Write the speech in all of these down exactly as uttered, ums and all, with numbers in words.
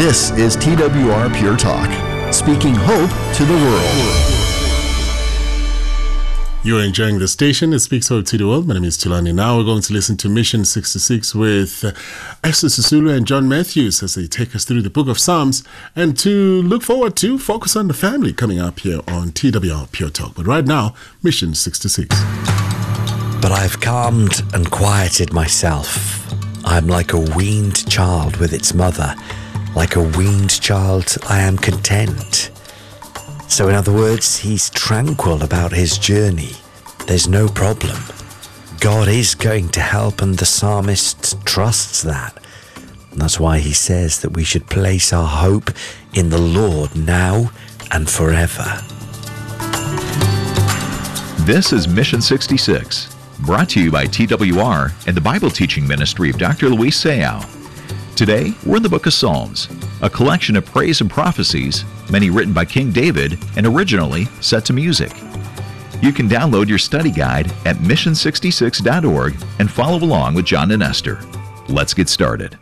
This is T W R Pure Talk, speaking hope to the world. You're enjoying the station. It speaks hope to the world. My name is Tulani. Now we're going to listen to Mission sixty-six with Esther Sisulu and John Matthews as they take us through the book of Psalms and to look forward to Focus on the Family coming up here on T W R Pure Talk. But right now, Mission sixty-six. But I've calmed and quieted myself. I'm like a weaned child with its mother. Like a weaned child, I am content. So in other words, he's tranquil about his journey. There's no problem. God is going to help, and the psalmist trusts that. And that's why he says that we should place our hope in the Lord now and forever. This is Mission sixty-six, brought to you by T W R and the Bible teaching ministry of Doctor Luis Sayao. Today, we're in the book of Psalms, a collection of praise and prophecies, many written by King David and originally set to music. You can download your study guide at mission sixty-six dot org and follow along with John and Esther. Let's get started.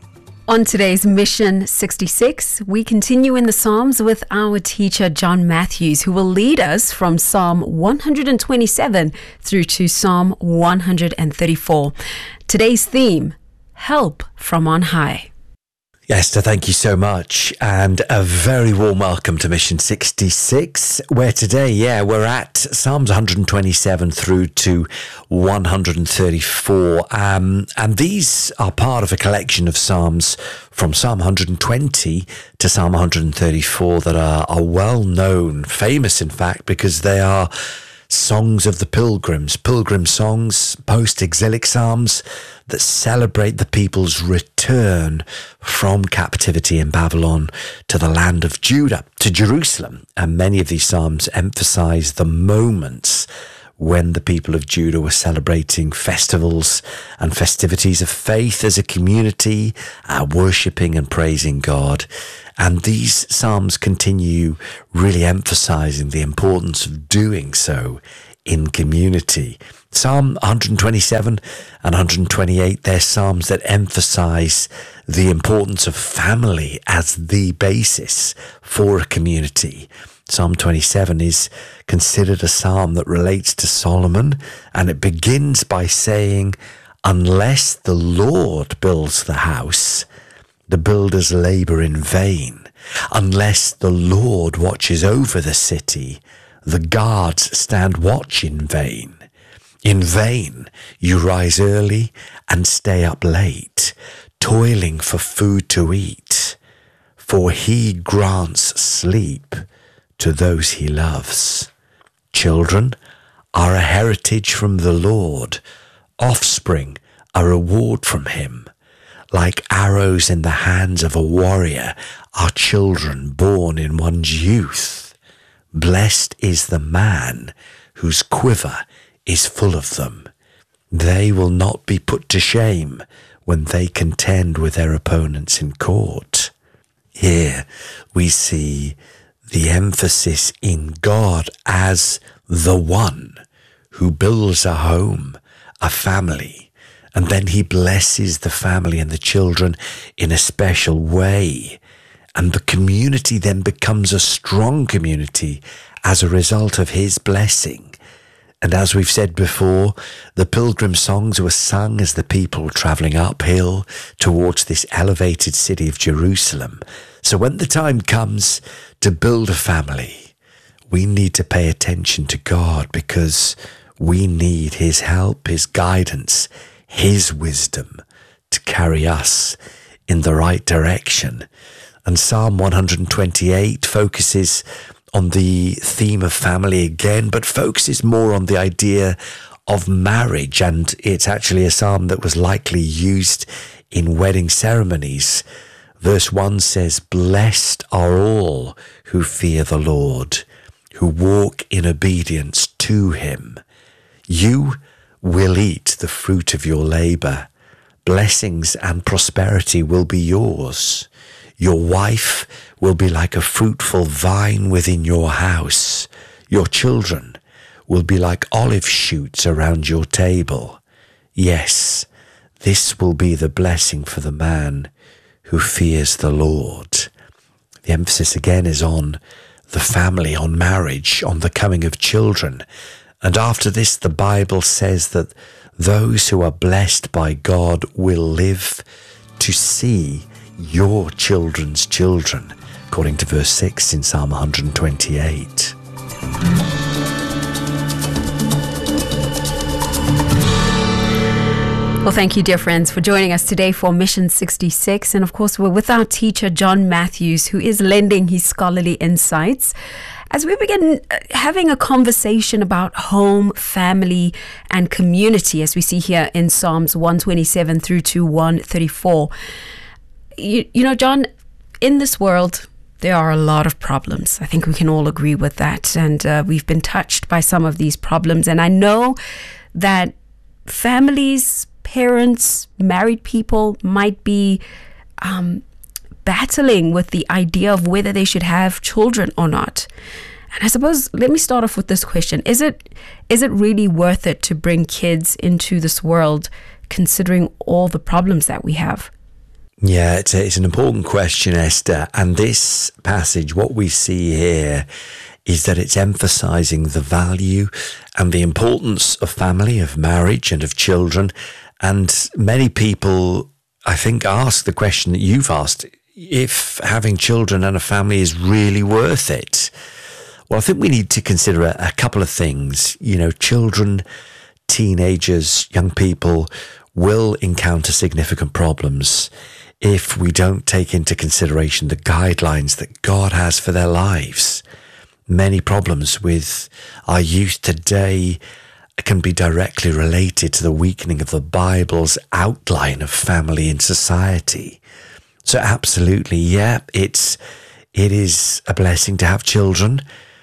On today's Mission sixty-six, we continue in the Psalms with our teacher John Matthews, who will lead us from Psalm one twenty-seven through to Psalm one thirty-four. Today's theme, Help from on high. Esther, thank you so much, and a very warm welcome to Mission sixty-six, where today, yeah, we're at Psalms one twenty-seven through to one thirty-four, um, and these are part of a collection of Psalms from Psalm one twenty to Psalm one thirty-four that are, are well known, famous in fact, because they are songs of the pilgrims, pilgrim songs, post-exilic psalms that celebrate the people's return from captivity in Babylon to the land of Judah, to Jerusalem. And many of these psalms emphasize the moments when the people of Judah were celebrating festivals and festivities of faith as a community, uh, worshipping and praising God. And these psalms continue really emphasizing the importance of doing so in community. Psalm one twenty-seven and one twenty-eight, they're psalms that emphasize the importance of family as the basis for a community. Psalm twenty-seven is considered a psalm that relates to Solomon, and it begins by saying, unless the Lord builds the house, the builders labor in vain. Unless the Lord watches over the city, the guards stand watch in vain. In vain you rise early and stay up late, toiling for food to eat, for he grants sleep to those he loves. Children are a heritage from the Lord, offspring a reward from him. Like arrows in the hands of a warrior are children born in one's youth. Blessed is the man whose quiver is full of them. They will not be put to shame when they contend with their opponents in court. Here we see the emphasis in God as the one who builds a home, a family, and then he blesses the family and the children in a special way. And the community then becomes a strong community as a result of his blessing. And as we've said before, the pilgrim songs were sung as the people were traveling uphill towards this elevated city of Jerusalem. So when the time comes to build a family, we need to pay attention to God, because we need his help, his guidance, his wisdom to carry us in the right direction. And Psalm one twenty-eight focuses on the theme of family again, but focuses more on the idea of marriage. And it's actually a psalm that was likely used in wedding ceremonies. Verse one says, blessed are all who fear the Lord, who walk in obedience to him. You will eat the fruit of your labor. Blessings and prosperity will be yours. Your wife will be like a fruitful vine within your house. Your children will be like olive shoots around your table. Yes, this will be the blessing for the man who fears the Lord. The emphasis again is on the family, on marriage, on the coming of children. And after this, the Bible says that those who are blessed by God will live to see your children's children, according to verse six in Psalm one twenty-eight. Well, thank you, dear friends, for joining us today for Mission sixty-six. And of course, we're with our teacher, John Matthews, who is lending his scholarly insights as we begin having a conversation about home, family, and community, as we see here in Psalms one twenty-seven through to one thirty-four. You, you know, John, in this world, there are a lot of problems. I think we can all agree with that. And uh, we've been touched by some of these problems. And I know that families, parents, married people might be um, battling with the idea of whether they should have children or not. And I suppose, let me start off with this question. Is it is it really worth it to bring kids into this world, considering all the problems that we have? Yeah, it's, a, it's an important question, Esther. And this passage, what we see here is that it's emphasizing the value and the importance of family, of marriage, and of children. And many people, I think, ask the question that you've asked, if having children and a family is really worth it. Well, I think we need to consider a, a couple of things. You know, children, teenagers, young people will encounter significant problems if we don't take into consideration the guidelines that God has for their lives. Many problems with our youth today can be directly related to the weakening of the Bible's outline of family in society. So absolutely, yeah, it's it is a blessing to have children,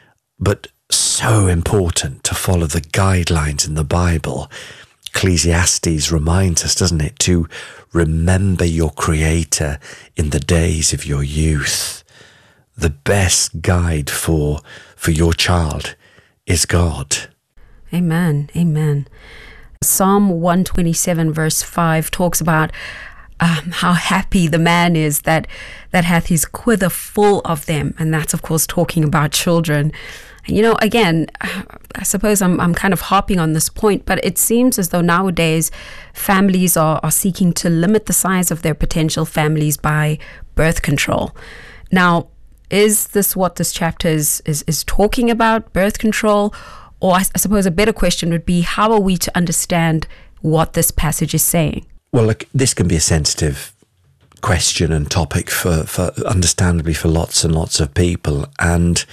but so important to follow the guidelines in the Bible. Ecclesiastes reminds us, doesn't it, to remember your Creator in the days of your youth. The best guide for for your child is God. Amen. Amen. Psalm one twenty-seven verse five talks about um, how happy the man is that that hath his quiver full of them. And that's, of course, talking about children. You know, again, I suppose I'm I'm kind of harping on this point, but it seems as though nowadays families are, are seeking to limit the size of their potential families by birth control. Now, is this what this chapter is, is, is talking about, birth control? Or I, I suppose a better question would be, how are we to understand what this passage is saying? Well, look, this can be a sensitive question and topic for, for understandably for lots and lots of people. And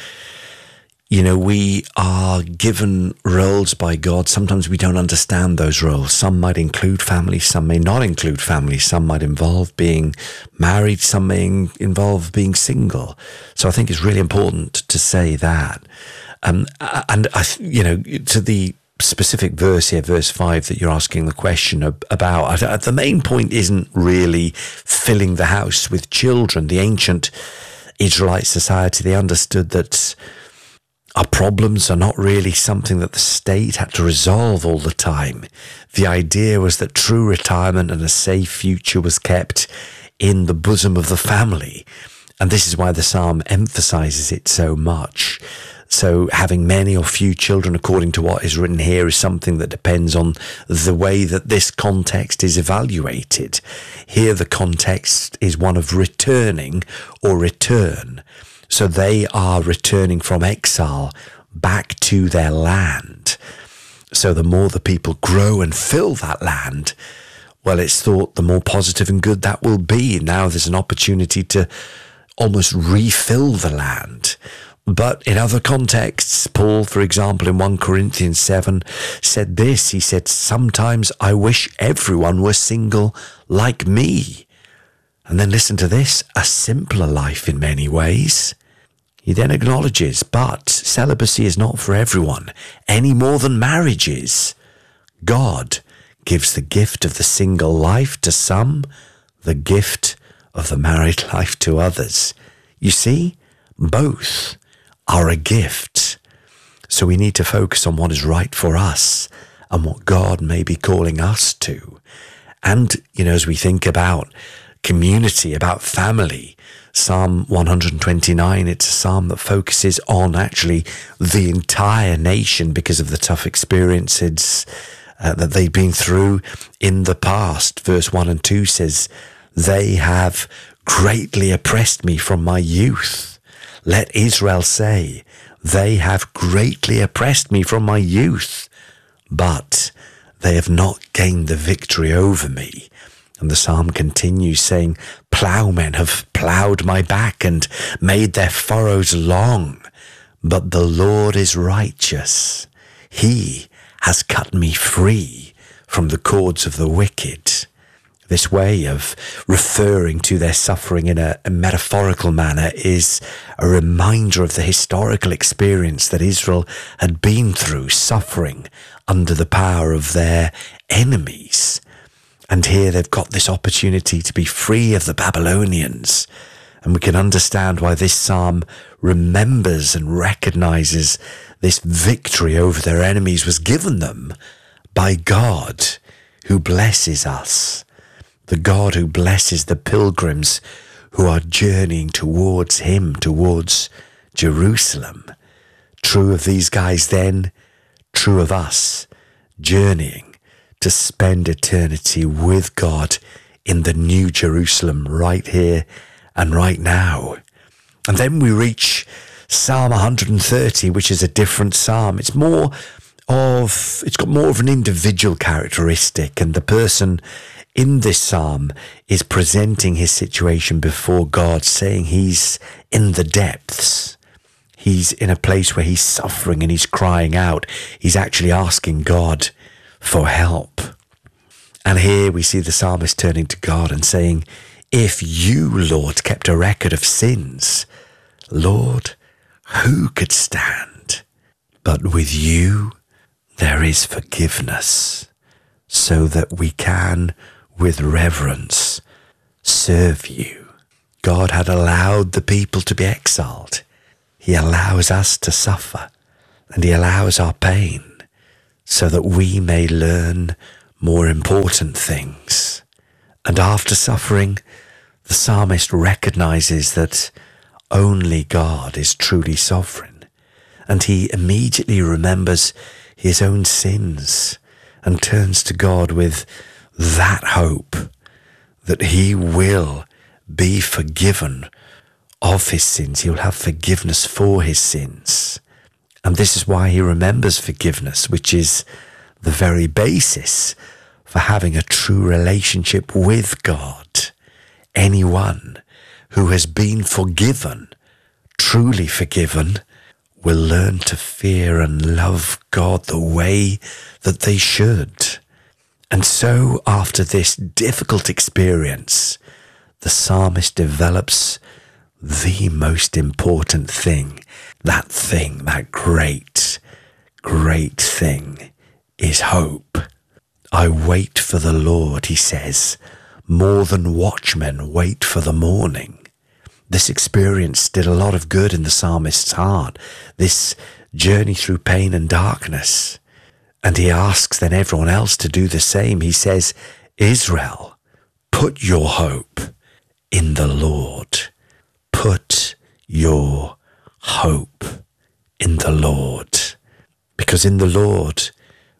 you know, we are given roles by God. Sometimes we don't understand those roles. Some might include family, some may not include family. Some might involve being married, some may involve being single. So I think it's really important to say that. Um, and, I, you know, to the specific verse here, verse five, that you're asking the question about, the main point isn't really filling the house with children. The ancient Israelite society, they understood that our problems are not really something that the state had to resolve all the time. The idea was that true retirement and a safe future was kept in the bosom of the family. And this is why the psalm emphasizes it so much. So having many or few children, according to what is written here, is something that depends on the way that this context is evaluated. Here the context is one of returning or return. So they are returning from exile back to their land. So the more the people grow and fill that land, well, it's thought the more positive and good that will be. Now there's an opportunity to almost refill the land. But in other contexts, Paul, for example, in First Corinthians seven, said this. He said, sometimes I wish everyone were single like me. And then listen to this, a simpler life in many ways. He then acknowledges, but celibacy is not for everyone, any more than marriage is. God gives the gift of the single life to some, the gift of the married life to others. You see, both are a gift. So we need to focus on what is right for us and what God may be calling us to. And, you know, as we think about community, about family. Psalm one hundred twenty-nine, it's a psalm that focuses on actually the entire nation because of the tough experiences uh, that they've been through in the past. Verse one and two says, "They have greatly oppressed me from my youth. Let Israel say, they have greatly oppressed me from my youth, but they have not gained the victory over me." And the psalm continues saying, "Ploughmen have ploughed my back and made their furrows long, but the Lord is righteous. He has cut me free from the cords of the wicked." This way of referring to their suffering in a, a metaphorical manner is a reminder of the historical experience that Israel had been through, suffering under the power of their enemies. And here they've got this opportunity to be free of the Babylonians. And we can understand why this psalm remembers and recognizes this victory over their enemies was given them by God, who blesses us. The God who blesses the pilgrims who are journeying towards him, towards Jerusalem. True of these guys then, true of us, journeying to spend eternity with God in the New Jerusalem right here and right now. And then we reach Psalm one hundred thirty, which is a different psalm. It's more of, it's got more of an individual characteristic, and the person in this psalm is presenting his situation before God, saying he's in the depths. He's in a place where he's suffering and he's crying out. He's actually asking God for help. And here we see the psalmist turning to God and saying, "If you, Lord, kept a record of sins, Lord, who could stand? But with you there is forgiveness, so that we can, with reverence, serve you." God had allowed the people to be exiled. He allows us to suffer, and he allows our pain, so that we may learn more important things. And after suffering, the psalmist recognizes that only God is truly sovereign, and he immediately remembers his own sins and turns to God with that hope that he will be forgiven of his sins. He'll have forgiveness for his sins. And this is why he remembers forgiveness, which is the very basis for having a true relationship with God. Anyone who has been forgiven, truly forgiven, will learn to fear and love God the way that they should. And so after this difficult experience, the psalmist develops the most important thing. That thing, that great, great thing is hope. "I wait for the Lord," he says, "more than watchmen wait for the morning." This experience did a lot of good in the psalmist's heart, this journey through pain and darkness. And he asks then everyone else to do the same. He says, "Israel, put your hope in the Lord." Put your hope in the Lord. Because in the Lord,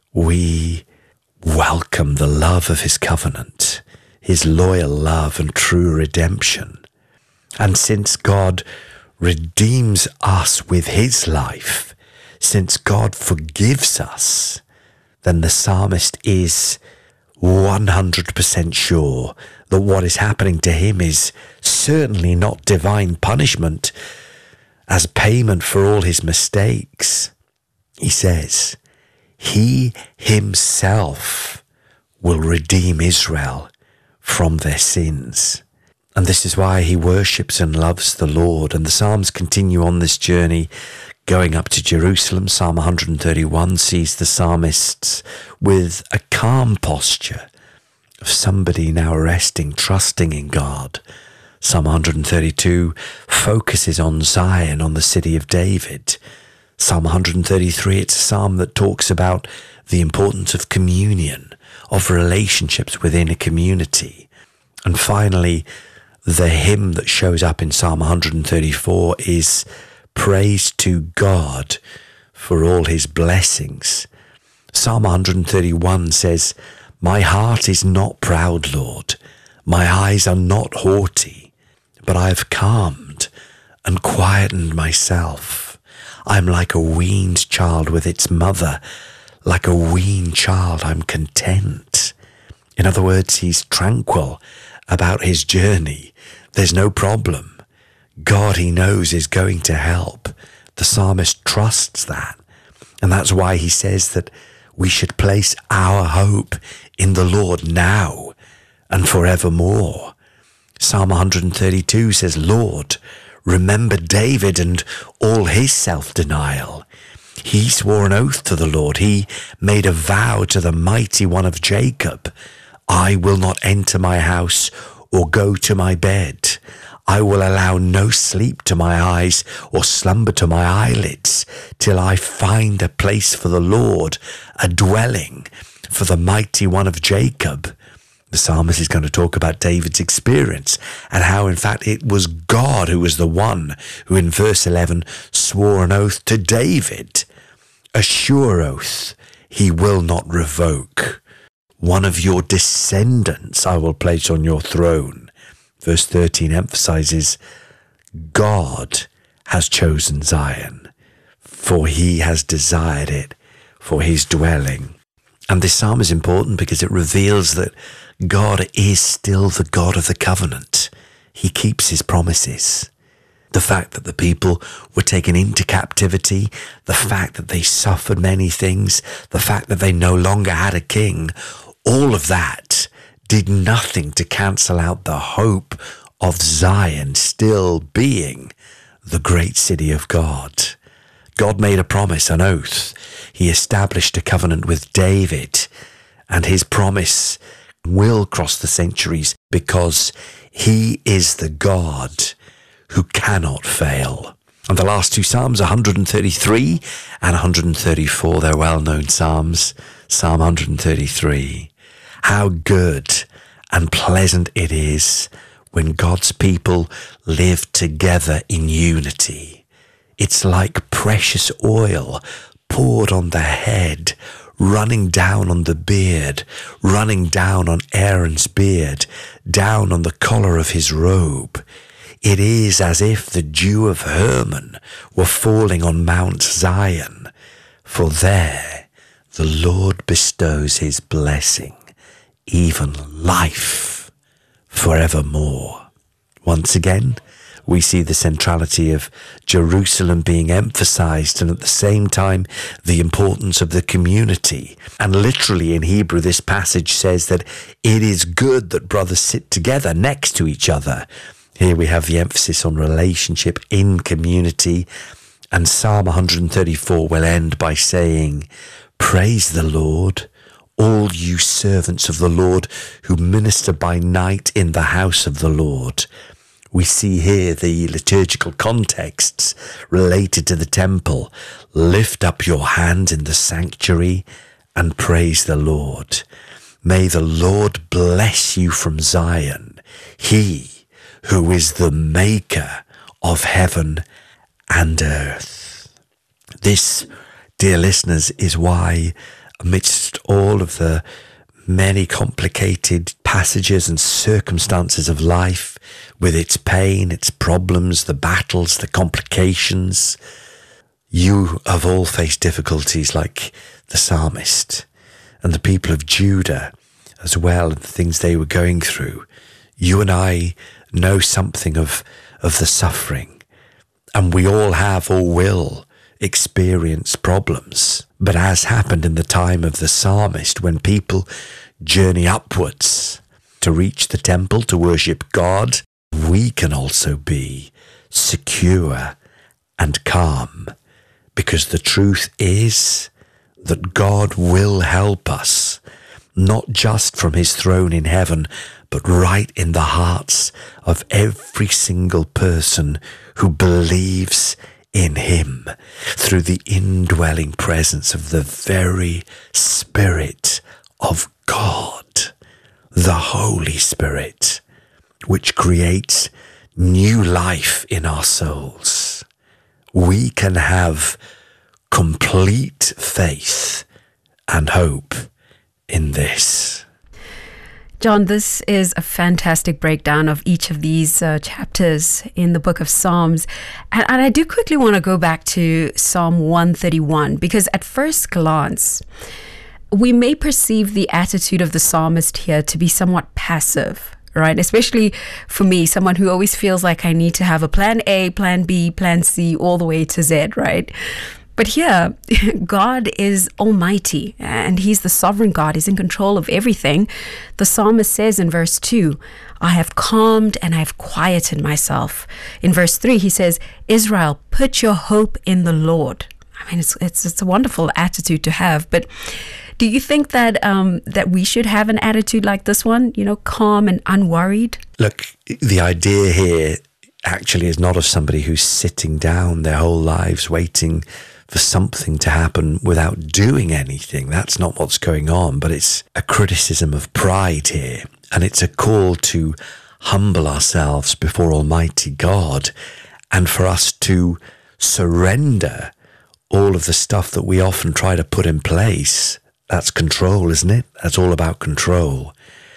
we welcome the love of his covenant, his loyal love and true redemption. And since God redeems us with his life, since God forgives us, then the psalmist is one hundred percent sure that what is happening to him is certainly not divine punishment as payment for all his mistakes. He says, he himself will redeem Israel from their sins. And this is why he worships and loves the Lord. And the Psalms continue on this journey going up to Jerusalem. Psalm one hundred thirty-one sees the psalmists with a calm posture of somebody now resting, trusting in God. Psalm one hundred thirty-two focuses on Zion, on the city of David. Psalm one hundred thirty-three, it's a psalm that talks about the importance of communion, of relationships within a community. And finally, the hymn that shows up in Psalm one hundred thirty-four is praise to God for all his blessings. Psalm one hundred thirty-one says, my heart is not proud, Lord. My eyes are not haughty, but I have calmed and quietened myself. I am like a weaned child with its mother. Like a weaned child, I'm content. In other words, he's tranquil about his journey. There's no problem. God, he knows, is going to help. The psalmist trusts that. And that's why he says that we should place our hope in the Lord now and forevermore. Psalm one hundred thirty-two says, Lord, remember David and all his self-denial. He swore an oath to the Lord. He made a vow to the mighty one of Jacob. I will not enter my house or go to my bed. I will allow no sleep to my eyes or slumber to my eyelids till I find a place for the Lord, a dwelling for the mighty one of Jacob. The psalmist is going to talk about David's experience and how, in fact, it was God who was the one who, in verse eleven, swore an oath to David. A sure oath he will not revoke. One of your descendants I will place on your throne. Verse thirteen emphasizes God has chosen Zion, for he has desired it for his dwelling. And this psalm is important because it reveals that God is still the God of the covenant. He keeps his promises. The fact that the people were taken into captivity, the fact that they suffered many things, the fact that they no longer had a king, all of that did nothing to cancel out the hope of Zion still being the great city of God. God made a promise, an oath. He established a covenant with David, and his promise will cross the centuries because he is the God who cannot fail. And the last two Psalms, one hundred thirty-three and one hundred thirty-four, they're well-known Psalms. Psalm one hundred thirty-three. How good and pleasant it is when God's people live together in unity. It's like precious oil poured on the head, running down on the beard, running down on Aaron's beard, down on the collar of his robe. It is as if the dew of Hermon were falling on Mount Zion, for there the Lord bestows his blessing, even life forevermore. Once again, we see the centrality of Jerusalem being emphasized, and at the same time, the importance of the community. And literally in Hebrew, this passage says that it is good that brothers sit together next to each other. Here we have the emphasis on relationship in community. And Psalm one hundred thirty-four will end by saying, praise the Lord, all you servants of the Lord who minister by night in the house of the Lord. We see here the liturgical contexts related to the temple. Lift up your hand in the sanctuary and praise the Lord. May the Lord bless you from Zion, he who is the maker of heaven and earth. This, dear listeners, is why amidst all of the many complicated passages and circumstances of life, with its pain, its problems, the battles, the complications, you have all faced difficulties like the psalmist and the people of Judah as well, and the things they were going through. You and I know something of, of the suffering, and we all have or will experience problems. But as happened in the time of the psalmist, when people journey upwards to reach the temple to worship God, we can also be secure and calm, because the truth is that God will help us, not just from his throne in heaven, but right in the hearts of every single person who believes in him, through the indwelling presence of the very Spirit of God, the Holy Spirit. which creates new life in our souls. We can have complete faith and hope in this. John, this is a fantastic breakdown of each of these uh, chapters in the book of Psalms. And, and I do quickly want to go back to Psalm one thirty-one, because at first glance, we may perceive the attitude of the psalmist here to be somewhat passive, right? Especially for me, someone who always feels like I need to have a plan A, plan B, plan C, all the way to Z, right? But here, God is almighty and he's the sovereign God. He's in control of everything. The psalmist says in verse two, I have calmed and I have quieted myself. In verse three, he says, Israel, put your hope in the Lord. I mean, it's it's, it's a wonderful attitude to have. But do you think that um, that we should have an attitude like this one, you know, calm and unworried? Look, the idea here actually is not of somebody who's sitting down their whole lives waiting for something to happen without doing anything. That's not what's going on, but it's a criticism of pride here. And it's a call to humble ourselves before Almighty God and for us to surrender all of the stuff that we often try to put in place. That's control, isn't it? That's all about control.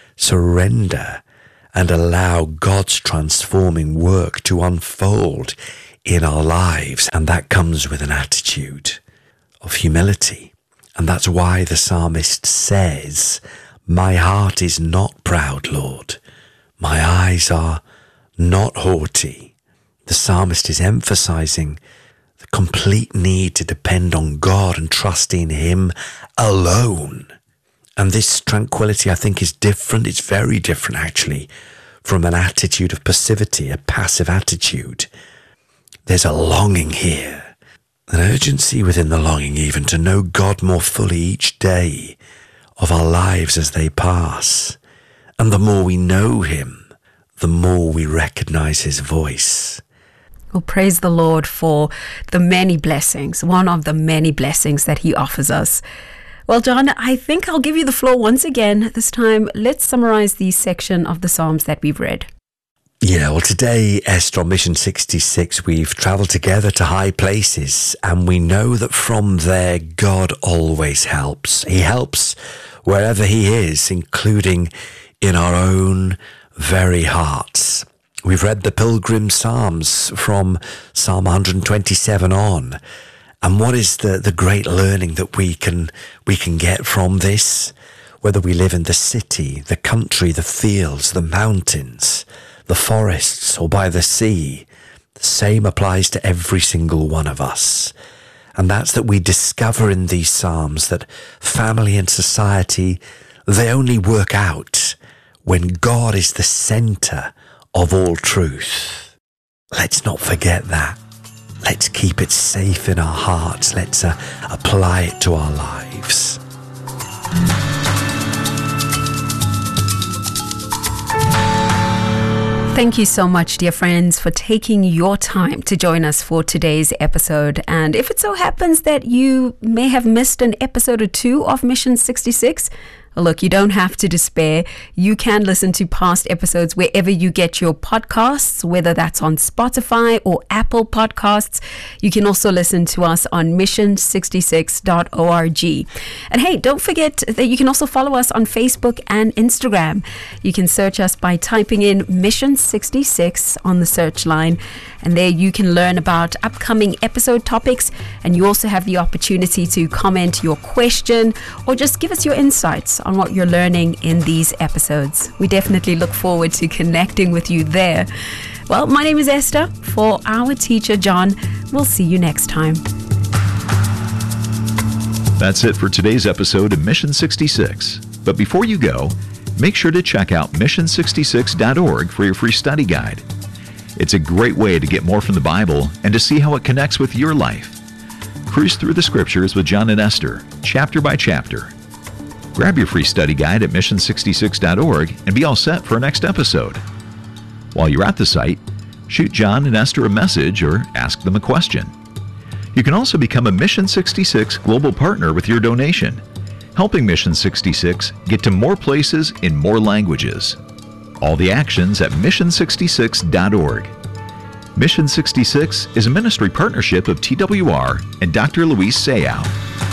Surrender and allow God's transforming work to unfold in our lives. And that comes with an attitude of humility. And that's why the psalmist says, my heart is not proud, Lord. My eyes are not haughty. The psalmist is emphasizing the complete need to depend on God and trust in him alone. And this tranquility, I think, is different. It's very different, actually, from an attitude of passivity, a passive attitude. There's a longing here, an urgency within the longing even to know God more fully each day of our lives as they pass. And the more we know him, the more we recognize his voice. Well, praise the Lord for the many blessings, one of the many blessings that he offers us. Well, John, I think I'll give you the floor once again. This time, let's summarize the section of the Psalms that we've read. Yeah, well, today, Esther, on Mission sixty-six, we've travelled together to high places, and we know that from there, God always helps. He helps wherever he is, including in our own very hearts. We've read the Pilgrim Psalms from Psalm one twenty-seven on. And what is the, the great learning that we can we can get from this? Whether we live in the city, the country, the fields, the mountains, the forests, or by the sea, the same applies to every single one of us. And that's that we discover in these Psalms that family and society, they only work out when God is the center of all truth. Let's not forget that. Let's keep it safe in our hearts. Let's uh, apply it to our lives. Thank you so much, dear friends, for taking your time to join us for today's episode. And if it so happens that you may have missed an episode or two of Mission sixty-six, look, you don't have to despair. You can listen to past episodes wherever you get your podcasts, whether that's on Spotify or Apple Podcasts. You can also listen to us on mission sixty-six dot org. And hey, don't forget that you can also follow us on Facebook and Instagram. You can search us by typing in Mission sixty-six on the search line. And there you can learn about upcoming episode topics. And you also have the opportunity to comment your question or just give us your insights on what you're learning in these episodes. We definitely look forward to connecting with you there. Well, my name is Esther. For our teacher, John, we'll see you next time. That's it for today's episode of Mission sixty-six. But before you go, make sure to check out mission sixty-six dot org for your free study guide. It's a great way to get more from the Bible and to see how it connects with your life. Cruise through the scriptures with John and Esther, chapter by chapter. Grab your free study guide at mission sixty-six dot org and be all set for our next episode. While you're at the site, shoot John and Esther a message or ask them a question. You can also become a Mission sixty-six Global Partner with your donation, helping Mission sixty-six get to more places in more languages. All the actions at mission sixty-six dot org. Mission sixty-six is a ministry partnership of T W R and Doctor Luis Sayao.